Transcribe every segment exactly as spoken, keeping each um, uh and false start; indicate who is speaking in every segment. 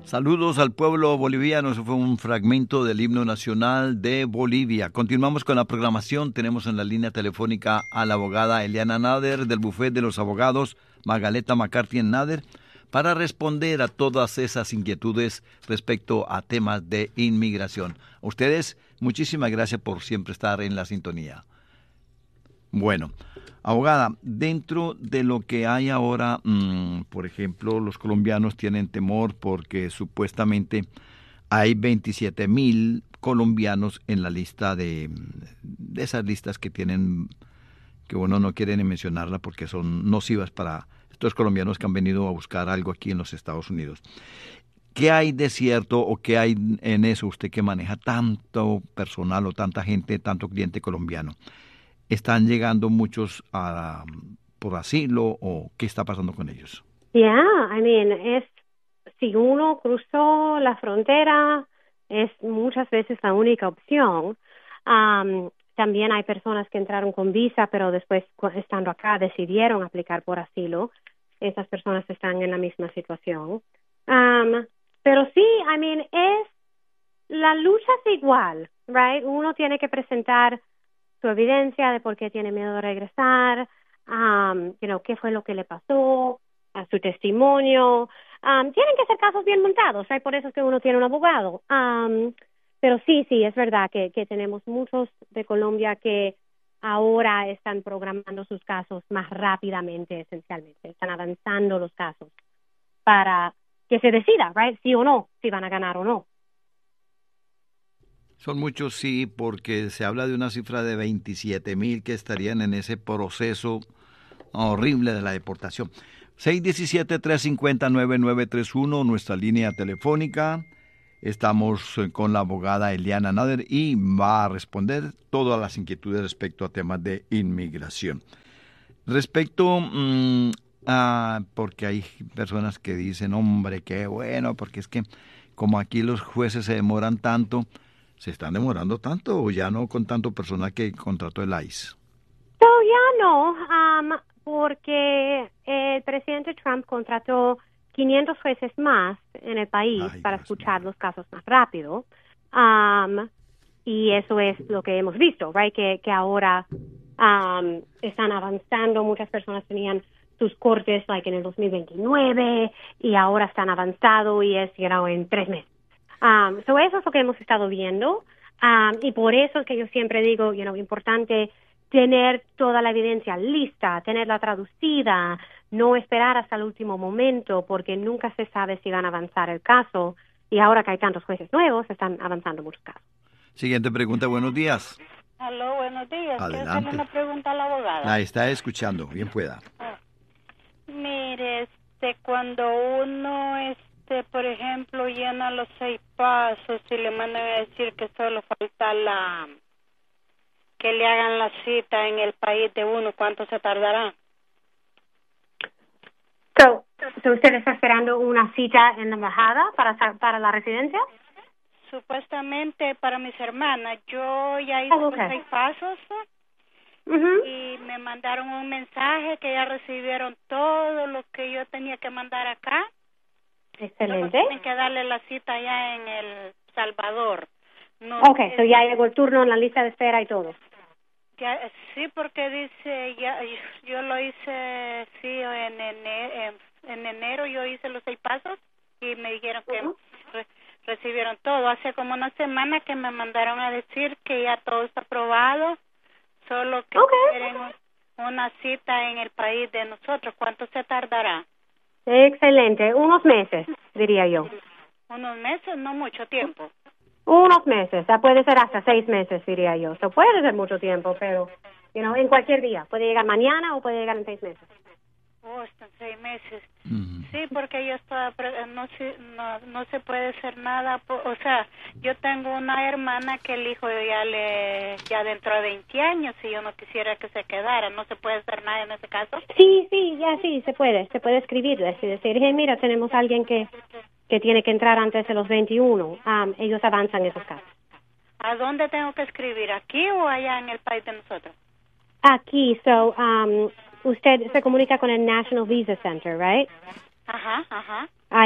Speaker 1: Saludos al pueblo boliviano. Eso fue un fragmento del himno nacional de Bolivia. Continuamos con la programación. Tenemos en la línea telefónica a la abogada Eliana Nader del bufete de los abogados Magaleta McCarthy en Nader para responder a todas esas inquietudes respecto a temas de inmigración. A ustedes, muchísimas gracias por siempre estar en la sintonía. Bueno, abogada, dentro de lo que hay ahora, mmm, por ejemplo, los colombianos tienen temor porque supuestamente hay veintisiete mil colombianos en la lista de, de esas listas que tienen, que uno no quiere ni mencionarla porque son nocivas para estos colombianos que han venido a buscar algo aquí en los Estados Unidos. ¿Qué hay de cierto o qué hay en eso usted que maneja tanto personal o tanta gente, tanto cliente colombiano? ¿Están llegando muchos a, por asilo o qué está pasando con ellos?
Speaker 2: Yeah, I mean, es, si uno cruzó la frontera, es muchas veces la única opción. Um, también hay personas que entraron con visa, pero después, estando acá, decidieron aplicar por asilo. Esas personas están en la misma situación. Um, pero sí, I mean, es, la lucha es igual, right? Uno tiene que presentar su evidencia de por qué tiene miedo de regresar, um, you know, qué fue lo que le pasó, a su testimonio. Um, tienen que ser casos bien montados, ¿right? Por eso es que uno tiene un abogado. Um, pero sí, sí, es verdad que, que tenemos muchos de Colombia que ahora están programando sus casos más rápidamente, esencialmente. Están avanzando los casos para que se decida, right? Sí o no, si van a ganar o no.
Speaker 1: Son muchos, sí, porque se habla de una cifra de veintisiete mil que estarían en ese proceso horrible de la deportación. seis uno siete, tres cinco cero, nueve nueve tres uno, nuestra línea telefónica. Estamos con la abogada Eliana Nader y va a responder todas las inquietudes respecto a temas de inmigración. Respecto mmm, a, porque hay personas que dicen, hombre, qué bueno, porque es que como aquí los jueces se demoran tanto, ¿se están demorando tanto o ya no con tanto personal que contrató el I C E?
Speaker 2: No, ya no, um, porque el presidente Trump contrató quinientos jueces más en el país Ay, para Dios escuchar mío. Los casos más rápido. Um, y eso es lo que hemos visto, right? Que, que ahora um, están avanzando. Muchas personas tenían sus cortes like en el dos mil veintinueve y ahora están avanzado y es, you know, en tres meses. Um, so eso es lo que hemos estado viendo, um, y por eso es que yo siempre digo, you know, importante tener toda la evidencia lista, tenerla traducida, no esperar hasta el último momento, porque nunca se sabe si van a avanzar el caso, y ahora que hay tantos jueces nuevos, están avanzando muchos casos.
Speaker 1: Siguiente pregunta, buenos días.
Speaker 3: Aló, buenos días.
Speaker 1: Adelante.
Speaker 3: ¿Quiero hacerle una pregunta a la abogada?
Speaker 1: La está escuchando, bien pueda.
Speaker 3: Ah. Mire, este, cuando uno es por ejemplo, llena los seis pasos y le mandan a decir que solo falta la que le hagan la cita en el país de uno, ¿cuánto se tardará?
Speaker 2: So, so ¿usted está esperando una cita en la embajada para para la residencia?
Speaker 3: Supuestamente para mis hermanas. Yo ya hice
Speaker 2: oh, okay.
Speaker 3: los seis pasos uh-huh. y me mandaron un mensaje que ya recibieron todo lo que yo tenía que mandar acá.
Speaker 2: Excelente.
Speaker 3: Solo tienen que darle la cita ya en El Salvador.
Speaker 2: No ok, es, so ya llegó el turno en la lista de espera y todo.
Speaker 3: Ya, sí, porque dice, ya yo, yo lo hice, sí, en enero, en, en enero yo hice los seis pasos y me dijeron uh-huh. que re, recibieron todo. Hace como una semana que me mandaron a decir que ya todo está aprobado, solo que okay. quieren una cita en el país de nosotros. ¿Cuánto se tardará?
Speaker 2: Excelente, unos meses, diría yo.
Speaker 3: ¿Unos meses? No mucho tiempo.
Speaker 2: Unos meses, ya puede ser hasta seis meses, diría yo. So, puede ser mucho tiempo, pero, you know, en cualquier día. Puede llegar mañana o puede llegar en seis meses.
Speaker 3: Oh, hasta seis meses.
Speaker 1: Uh-huh.
Speaker 3: Sí, porque yo estaba, no se, no, no se puede hacer nada. O sea, yo tengo una hermana que el hijo ya le, ya dentro de veinte años, y yo no quisiera que se quedara. ¿No se puede hacer nada en ese caso?
Speaker 2: Sí, sí, ya sí, se puede. Se puede escribirles y decir, hey, mira, tenemos a alguien que, que tiene que entrar antes de los veintiuno. Um, ellos avanzan esos casos.
Speaker 3: ¿A dónde tengo que escribir? ¿Aquí o allá en el país de nosotros?
Speaker 2: Aquí, so, um, usted se comunica con el National Visa Center, right?
Speaker 3: Ajá, ajá.
Speaker 2: Ahí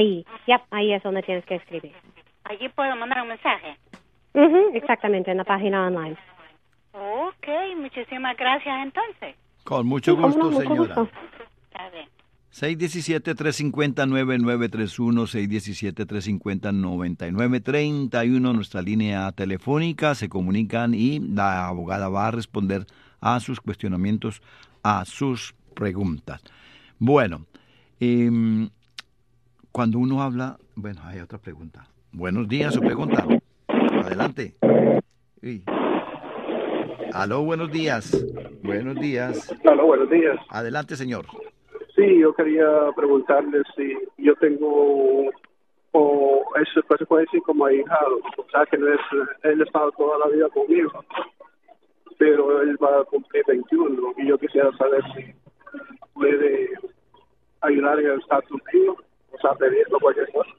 Speaker 2: Ahí, yep, ahí es donde tienes que escribir.
Speaker 3: Allí puedo mandar un mensaje.
Speaker 2: Uh-huh, exactamente, en la página online.
Speaker 3: Ok, muchísimas gracias entonces.
Speaker 1: Con mucho
Speaker 2: Sí, cómo
Speaker 1: gusto,
Speaker 2: no, mucho
Speaker 1: señora.
Speaker 2: gusto.
Speaker 3: Está bien.
Speaker 1: seis uno siete, tres cinco cero, nueve nueve tres uno, seis uno siete, tres cinco cero, nueve nueve tres uno, nuestra línea telefónica, se comunican y la abogada va a responder a sus cuestionamientos, a sus preguntas. Bueno, eh, cuando uno habla, bueno, hay otra pregunta. Buenos días, su pregunta. Adelante. Sí. Aló, buenos días. Buenos días.
Speaker 4: Aló, buenos días.
Speaker 1: Adelante, señor.
Speaker 4: Sí, yo quería preguntarle si yo tengo, o eso pues, se puede decir como ahijado, o sea que no es, él ha estado toda la vida conmigo, pero él va a cumplir veintiuno y yo quisiera saber si puede ayudar en el estatus mío, o sea, pedirlo cualquier cosa.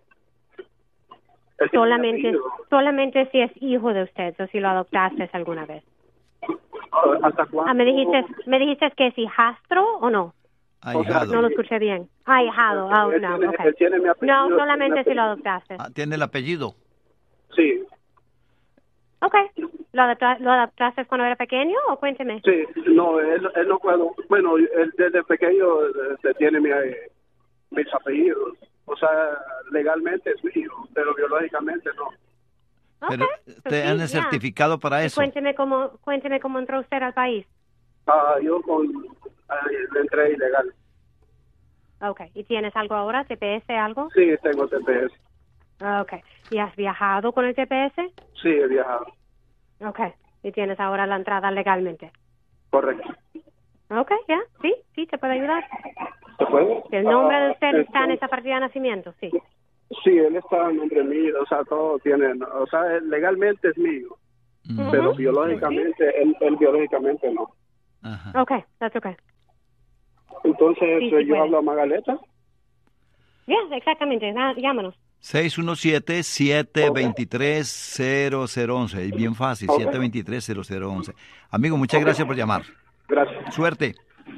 Speaker 4: Él tiene
Speaker 2: Solamente,
Speaker 4: apellido.
Speaker 2: solamente si es hijo de usted o si lo adoptaste alguna vez.
Speaker 4: ¿Hasta cuándo?
Speaker 2: Ah, ¿me dijiste, me dijiste que es hijastro o no?
Speaker 1: Ahijado.
Speaker 2: No lo escuché bien. Ah, hijado. Ah,
Speaker 4: Él
Speaker 2: no,
Speaker 4: tiene-
Speaker 2: ok.
Speaker 4: él tiene mi apellido,
Speaker 2: No, solamente
Speaker 4: tiene
Speaker 2: si
Speaker 4: mi
Speaker 2: lo
Speaker 4: apellido.
Speaker 2: adoptaste.
Speaker 1: Ah, ¿tiene el apellido?
Speaker 4: Sí,
Speaker 2: Ok. ¿Lo, adopta- ¿Lo adoptaste cuando era pequeño o cuénteme?
Speaker 4: sí, no, él, él no puedo, bueno, él desde pequeño eh, tiene mi, eh, mis apellidos, o sea, legalmente es mío, pero biológicamente no.
Speaker 1: Pero
Speaker 2: Ok, pues
Speaker 1: ¿te
Speaker 2: sí,
Speaker 1: han
Speaker 2: ya.
Speaker 1: certificado para
Speaker 2: Y
Speaker 1: eso?
Speaker 2: cuénteme cómo, cuénteme cómo entró usted al país.
Speaker 4: Ah, yo con, eh, le entré ilegal.
Speaker 2: Ok. ¿Y tienes algo ahora, T P S, algo?
Speaker 4: Sí, tengo T P S,
Speaker 2: Ok. ¿Y has viajado con el T P S?
Speaker 4: sí, he viajado,
Speaker 2: Ok. ¿Y tienes ahora la entrada legalmente?
Speaker 4: correcto.
Speaker 2: Ok, ya, sí, sí, te puede ayudar.
Speaker 4: ¿Se puede?
Speaker 2: ¿El nombre de
Speaker 4: Ah,
Speaker 2: usted está en
Speaker 4: entonces,
Speaker 2: esa partida de nacimiento? Sí.
Speaker 4: sí, él está en nombre mío, o sea, todo tiene, o sea, él legalmente es mío,
Speaker 1: Mm.
Speaker 4: pero
Speaker 2: Ujú.
Speaker 4: biológicamente, él, él biológicamente no.
Speaker 1: Ajá.
Speaker 2: Ok, that's okay.
Speaker 4: Entonces,
Speaker 2: Sí, sí
Speaker 4: eh, yo
Speaker 2: puede.
Speaker 4: hablo a Magaleta.
Speaker 2: Ya, exactamente, ah, llámanos.
Speaker 1: seis uno siete, siete dos tres, cero cero uno uno. Es bien fácil,
Speaker 4: Ok.
Speaker 1: siete dos tres, cero cero uno uno. Amigo, muchas gracias por llamar.
Speaker 4: Gracias.
Speaker 1: Suerte.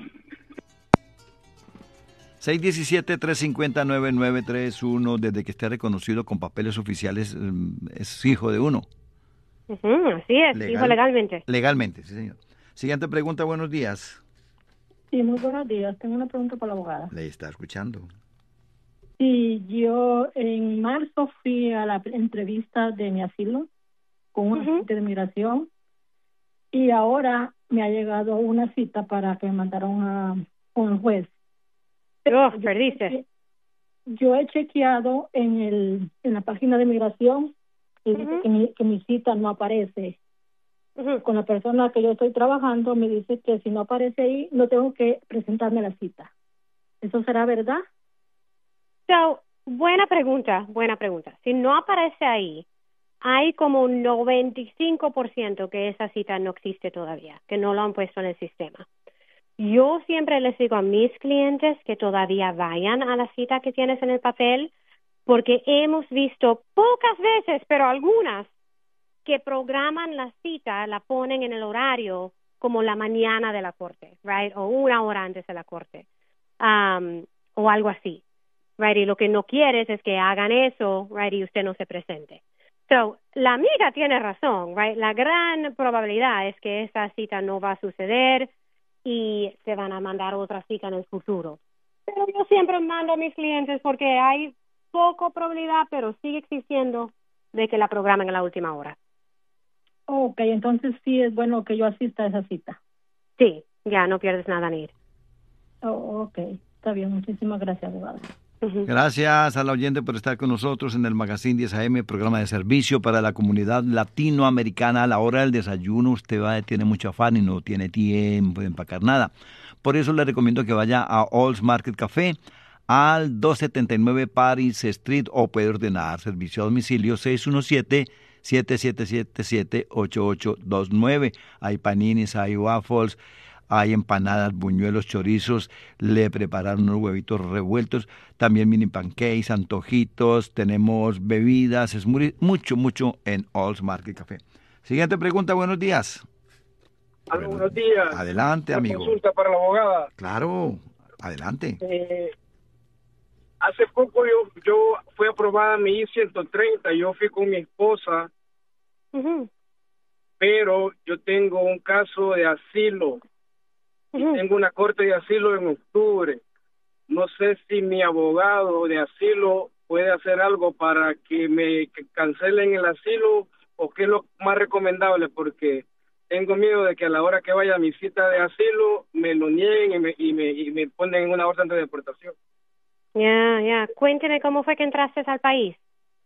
Speaker 1: seis uno siete, tres cinco cero, nueve nueve tres uno. Desde que esté reconocido con papeles oficiales, mm, es hijo de uno.
Speaker 2: Ujú, así es,
Speaker 1: Legal-
Speaker 2: hijo legalmente.
Speaker 1: Legalmente, sí, señor. Siguiente pregunta, buenos días.
Speaker 5: Sí, muy buenos días. Tengo una pregunta para la abogada.
Speaker 1: Le está escuchando.
Speaker 5: Sí, yo en marzo fui a la entrevista de mi asilo con un
Speaker 2: Ujú.
Speaker 5: agente de migración y ahora me ha llegado una cita para que me mandaron a un juez.
Speaker 2: Oh, perdiste.
Speaker 5: Yo he chequeado en el en la página de migración y dice
Speaker 2: Ujú.
Speaker 5: que mi, que mi cita no aparece.
Speaker 2: Ujú.
Speaker 5: Con la persona que yo estoy trabajando me dice que si no aparece ahí no tengo que presentarme a la cita. ¿Eso será verdad?
Speaker 2: So, buena pregunta, buena pregunta. Si no aparece ahí, hay como un noventa y cinco por ciento que esa cita no existe todavía, que no lo han puesto en el sistema. Yo siempre les digo a mis clientes que todavía vayan a la cita que tienes en el papel, porque hemos visto pocas veces, pero algunas, que programan la cita, la ponen en el horario como la mañana de la corte, right? O una hora antes de la corte, um, o algo así, right? Y lo que no quieres es que hagan eso, right? Y usted no se presente. So, la amiga tiene razón, right? La gran probabilidad es que esa cita no va a suceder y se van a mandar otra cita en el futuro. Pero yo siempre mando a mis clientes porque hay poca probabilidad, pero sigue existiendo de que la programen a la última hora.
Speaker 5: Ok, entonces sí es bueno que yo asista a esa cita.
Speaker 2: Sí, ya no pierdes nada en ir.
Speaker 5: Oh, ok, está bien. Muchísimas gracias, abogada.
Speaker 2: Ujú.
Speaker 1: Gracias a la oyente por estar con nosotros en el Magazine diez A M, programa de servicio para la comunidad latinoamericana. A la hora del desayuno usted va, tiene mucho afán y no tiene tiempo de empacar nada. Por eso le recomiendo que vaya a All's Market Café al doscientos setenta y nueve Paris Street o puede ordenar servicio a domicilio seis uno siete, siete siete siete, siete ocho ocho dos nueve. Hay paninis, hay waffles, hay empanadas, buñuelos, chorizos, le prepararon unos huevitos revueltos, también mini pancakes, antojitos, tenemos bebidas, es muy, mucho, mucho en All's Market Café. Siguiente pregunta, buenos días.
Speaker 6: Aló, buenos días.
Speaker 1: Adelante,
Speaker 6: Una
Speaker 1: amigo.
Speaker 6: consulta para la abogada.
Speaker 1: Claro, adelante.
Speaker 6: Eh, hace poco yo, yo aprobada mi I ciento treinta, yo fui con mi esposa,
Speaker 2: Ujú,
Speaker 6: pero yo tengo un caso de asilo, y
Speaker 2: ujú.
Speaker 6: tengo una corte de asilo en octubre. No sé si mi abogado de asilo puede hacer algo para que me que cancelen el asilo, o qué es lo más recomendable, porque tengo miedo de que a la hora que vaya a mi cita de asilo me lo nieguen y me, y me, y me ponen en una orden de deportación.
Speaker 2: Ya, ya. Cuénteme cómo fue que entraste al país.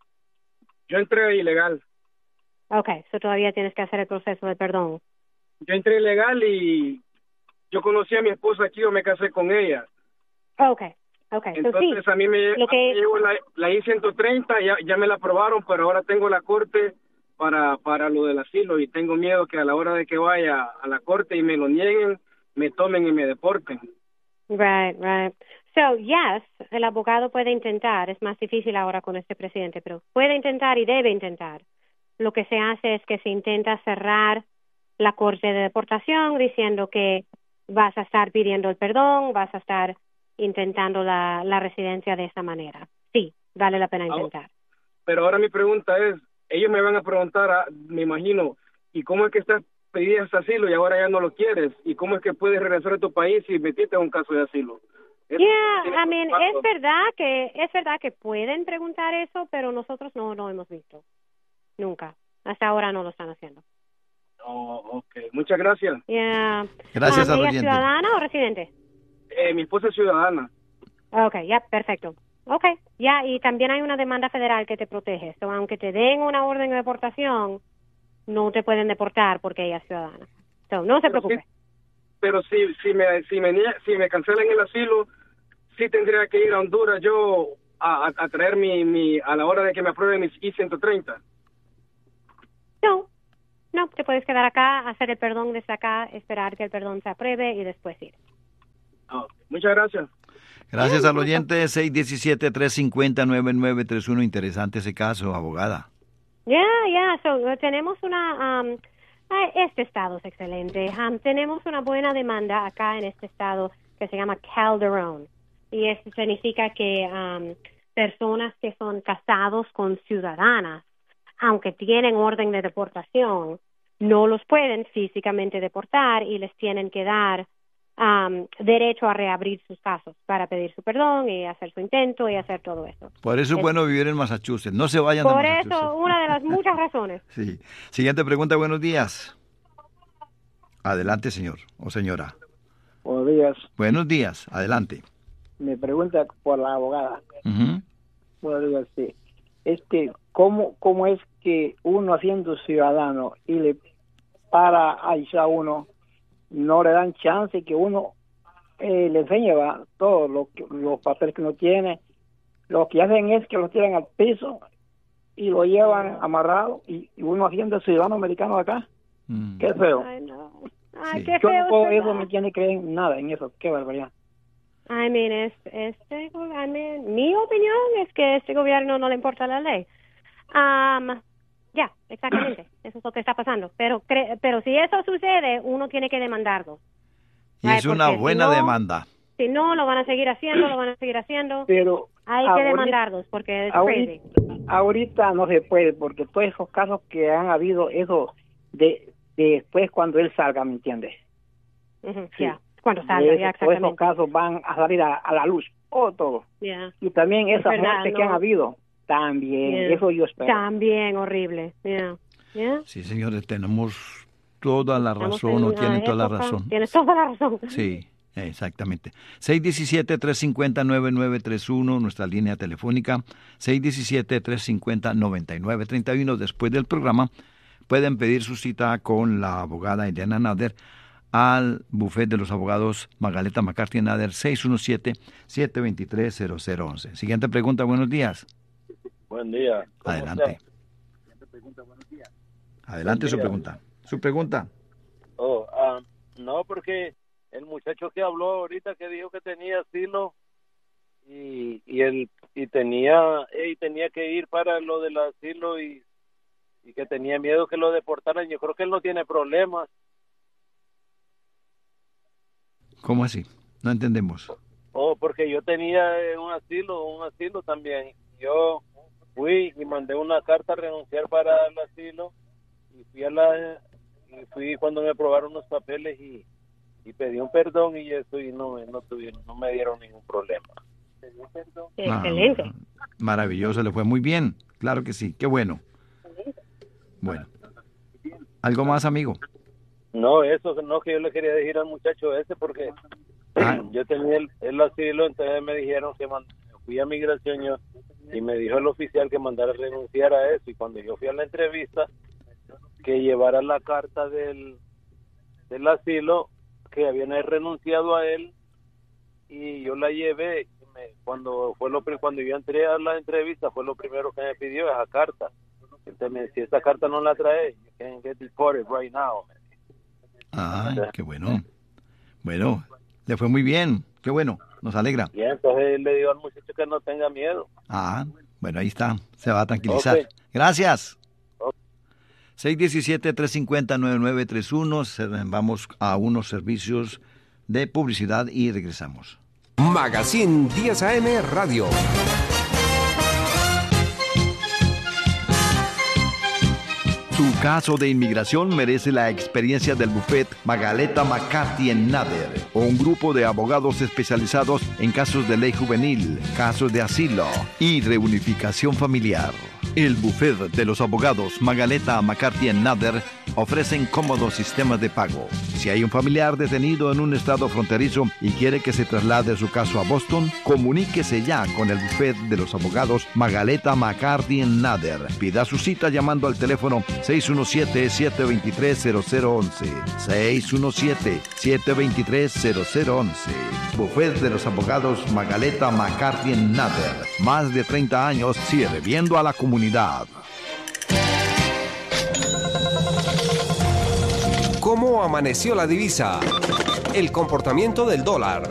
Speaker 6: Yo entré ilegal.
Speaker 2: Okay, so todavía tienes que hacer el proceso de perdón.
Speaker 6: Yo entré ilegal y yo conocí a mi esposa aquí, yo me casé con ella.
Speaker 2: Okay, okay. So,
Speaker 6: Entonces
Speaker 2: sí,
Speaker 6: a mí me,
Speaker 2: lo
Speaker 6: a mí me
Speaker 2: que
Speaker 6: llegó la, la I ciento treinta, ya, ya me la aprobaron, pero ahora tengo la corte para, para lo del asilo, y tengo miedo que a la hora de que vaya a la corte y me lo nieguen, me tomen y me deporten.
Speaker 2: Right, right. So, yes, el abogado puede intentar, es más difícil ahora con este presidente, pero puede intentar y debe intentar. Lo que se hace es que se intenta cerrar la corte de deportación diciendo que vas a estar pidiendo el perdón, vas a estar intentando la, la residencia de esa manera. Sí, vale la pena intentar.
Speaker 6: Pero ahora mi pregunta es, ellos me van a preguntar, a- me imagino, ¿y cómo es que estás pidiendo asilo y ahora ya no lo quieres? ¿Y cómo es que puedes regresar a tu país si metiste un caso de asilo? Eso
Speaker 2: Yeah,
Speaker 6: tiene
Speaker 2: I mean,
Speaker 6: preocupado.
Speaker 2: es verdad que es verdad que pueden preguntar eso, pero nosotros no lo hemos visto. Nunca. Hasta ahora no lo están haciendo.
Speaker 6: Oh, ok, muchas gracias.
Speaker 2: Yeah.
Speaker 1: Gracias
Speaker 2: Um,
Speaker 1: al
Speaker 2: ¿Ella es
Speaker 1: oyente.
Speaker 2: ciudadana o residente?
Speaker 6: Eh, mi esposa es ciudadana.
Speaker 2: Okay, ya, perfecto. Okay, ya, y también hay una demanda federal que te protege. So, aunque te den una orden de deportación, no te pueden deportar porque ella es ciudadana. So, no se
Speaker 6: Pero
Speaker 2: preocupe.
Speaker 6: sí, pero si si me si me nie- si me cancelan el asilo, sí tendría que ir a Honduras yo a, a, a traer mi, mi a la hora de que me aprueben mis I ciento treinta.
Speaker 2: No, no, te puedes quedar acá, hacer el perdón desde acá, esperar que el perdón se apruebe y después ir.
Speaker 6: Ah, ok. Muchas gracias.
Speaker 1: Gracias al oyente seis uno siete, tres cinco cero, nueve nueve tres uno. Interesante ese caso, abogada.
Speaker 2: Ya, ya, so, uh, tenemos una, um, ah, este estado es excelente. Um, tenemos una buena demanda acá en este estado que se llama Calderon. Y eso significa que um, personas que son casados con ciudadanas, aunque tienen orden de deportación, no los pueden físicamente deportar y les tienen que dar um, derecho a reabrir sus casos para pedir su perdón y hacer su intento y hacer todo eso.
Speaker 1: Por eso es
Speaker 2: Es-
Speaker 1: bueno vivir en Massachusetts. No se vayan de
Speaker 2: Por
Speaker 1: Massachusetts.
Speaker 2: eso, una de las muchas razones.
Speaker 1: Sí. Siguiente pregunta, buenos días. Adelante, señor o señora.
Speaker 7: Buenos días.
Speaker 1: Buenos días, adelante.
Speaker 7: Me pregunta por la abogada.
Speaker 1: Ujú.
Speaker 7: Buenos días, sí. Este, ¿cómo, ¿Cómo es que uno siendo ciudadano y le para a uno, no le dan chance que uno eh, le enseñe va, todo lo que, los papeles que uno tiene? Lo que hacen es que lo tiran al piso y lo llevan amarrado, y, y uno siendo ciudadano americano acá.
Speaker 1: Mm.
Speaker 7: Qué feo.
Speaker 2: Ay, no. Ay,
Speaker 1: Sí.
Speaker 2: qué
Speaker 7: Yo
Speaker 2: feo.
Speaker 7: no puedo,
Speaker 2: es
Speaker 7: eso
Speaker 2: verdad.
Speaker 7: me tiene que creer nada en eso. Qué barbaridad.
Speaker 2: I mean, es, este, I mean, mi opinión es que este gobierno no le importa la ley. Um, ya, exactamente. Eso es lo que está pasando. Pero, cre- pero si eso sucede, uno tiene que demandarlo.
Speaker 1: Y
Speaker 2: Ay,
Speaker 1: es una
Speaker 2: porque si
Speaker 1: buena
Speaker 2: no-
Speaker 1: demanda.
Speaker 2: Si no, lo van a seguir haciendo, lo van a seguir haciendo.
Speaker 7: Pero
Speaker 2: Hay que
Speaker 7: ahorita-
Speaker 2: demandarlos porque es
Speaker 7: ahorita,
Speaker 2: crazy.
Speaker 7: ahorita no se puede, porque todos esos casos que han habido, eso de, de después cuando él salga, ¿me entiendes?
Speaker 2: Ujú,
Speaker 7: Sí.
Speaker 2: Ya, cuando
Speaker 7: De
Speaker 2: salga,
Speaker 7: eso,
Speaker 2: ya,
Speaker 7: todos esos
Speaker 2: exactamente.
Speaker 7: casos van a salir a, a la luz, oh, todo.
Speaker 2: Ya.
Speaker 7: Y también
Speaker 2: Es
Speaker 7: esas
Speaker 2: verdad,
Speaker 7: muertes que
Speaker 2: no.
Speaker 7: han habido, también,
Speaker 2: Yeah.
Speaker 7: eso yo espero.
Speaker 2: También horrible. Ya. Ya.
Speaker 1: Sí, señores, tenemos toda la
Speaker 2: Estamos
Speaker 1: razón,
Speaker 2: en
Speaker 1: o
Speaker 2: una
Speaker 1: tienen toda la
Speaker 2: época-
Speaker 1: razón.
Speaker 2: Tienes toda la razón.
Speaker 1: Sí, exactamente. seis uno siete, tres cinco cero, nueve nueve tres uno, nuestra línea telefónica. seis uno siete, tres cinco cero, nueve nueve tres uno. Después del programa pueden pedir su cita con la abogada Eliana Nader al bufete de los abogados Magaleta McCarthy Nader, seis uno siete, siete dos tres, cero cero uno uno. Siguiente pregunta, buenos días.
Speaker 8: Buen día. ¿Cómo
Speaker 1: Adelante.
Speaker 8: está?
Speaker 1: Adelante
Speaker 8: Buen
Speaker 1: su
Speaker 8: día.
Speaker 1: pregunta. Su pregunta.
Speaker 8: Oh, ah, no, porque el muchacho que habló ahorita que dijo que tenía asilo y y él y tenía y tenía que ir para lo del asilo y y que tenía miedo que lo deportaran. Yo creo que él no tiene problemas.
Speaker 1: ¿Cómo así? No entendemos.
Speaker 8: Oh, porque yo tenía eh, un asilo, un asilo también. Yo fui y mandé una carta a renunciar para el asilo y fui a la y fui cuando me aprobaron los papeles y, y pedí un perdón y eso y no no tuvieron no me dieron ningún problema.
Speaker 2: Excelente.
Speaker 1: Ah, maravilloso, le fue muy bien. Claro que sí, qué bueno. Bueno. ¿Algo más, amigo?
Speaker 8: No, eso no, que yo le quería decir al muchacho ese porque ah. yo tenía el, el asilo, entonces me dijeron que mand- fui a migración yo, y me dijo el oficial que mandara a renunciar a eso, y cuando yo fui a la entrevista que llevara la carta del, del asilo que habían renunciado a él, y yo la llevé. Me, cuando fue lo cuando yo entré a la entrevista fue lo primero que me pidió esa carta. Entonces me decía, si esta carta no la trae, you can get deported right now.
Speaker 1: Ah, qué bueno. Bueno, le fue muy bien. Qué bueno, nos alegra.
Speaker 8: Y entonces le digo al muchacho que no tenga miedo.
Speaker 1: Ah, bueno, ahí está. Se va a tranquilizar.
Speaker 8: Okay.
Speaker 1: Gracias. Okay. seis uno siete, tres cinco cero, nueve nueve tres uno. Vamos a unos servicios de publicidad y regresamos.
Speaker 9: Magazine diez A M Radio.
Speaker 1: Su caso de inmigración merece la experiencia del bufete Magaleta McCarthy and Nader, un grupo de abogados especializados en casos de ley juvenil, casos de asilo y reunificación familiar. El bufete de los abogados Magaleta McCarthy and Nader ofrecen cómodos sistemas de pago. Si hay un familiar detenido en un estado fronterizo y quiere que se traslade su caso a Boston, comuníquese ya con el bufete de los abogados Magaleta McCarthy and Nader. Pida su cita llamando al teléfono seis uno siete, siete dos tres, cero cero uno uno. seis uno siete, siete dos tres, cero cero uno uno. Bufete de los abogados Magaleta McCarthy and Nader. Más de treinta años sirviendo a la comunidad.
Speaker 9: ¿Cómo amaneció la divisa? El comportamiento del dólar,